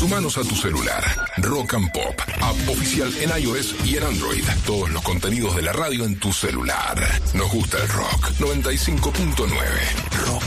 Sumanos a tu celular. Rock and Pop, app oficial en iOS y en Android. Todos los contenidos de la radio en tu celular. Nos gusta el rock. 95.9. Rock